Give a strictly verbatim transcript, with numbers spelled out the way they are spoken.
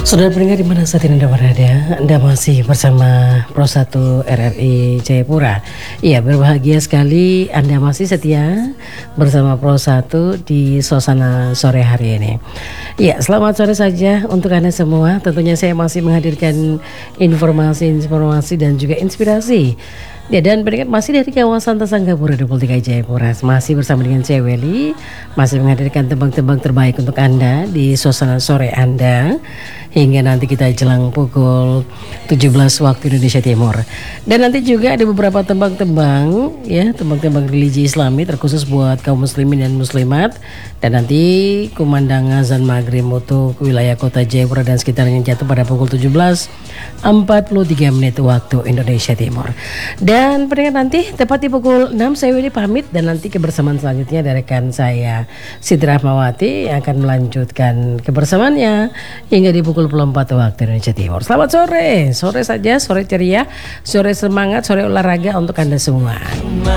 Saudara pendengar di mana saat ini Anda berada, Anda masih bersama Pro satu R R I Jayapura. Iya, berbahagia sekali Anda masih setia bersama Pro satu di suasana sore hari ini. Iya, selamat sore saja untuk Anda semua. Tentunya saya masih menghadirkan informasi-informasi dan juga inspirasi. Ya, dan pendengar masih dari kawasan Tesanggapura dua puluh tiga Jayapura, masih bersama dengan saya Welly, masih menghadirkan tembang-tembang terbaik untuk Anda di suasana sore Anda hingga nanti kita jelang pukul tujuh belas waktu Indonesia Timur. Dan nanti juga ada beberapa tembang-tembang ya, tembang-tembang religi Islami terkhusus buat kaum muslimin dan muslimat. Dan nanti kumandang azan maghrib untuk wilayah kota Jayapura dan sekitarnya jatuh pada pukul tujuh belas empat puluh tiga menit waktu Indonesia Timur. Dan pendengar nanti tepat di pukul enam saya Willy pamit, dan nanti kebersamaan selanjutnya dari rekan saya Siti Rahmawati yang akan melanjutkan kebersamaannya hingga di pukul empat waktu Indonesia Timur. Selamat sore, sore saja, sore ceria, sore semangat, sore olahraga untuk Anda semua.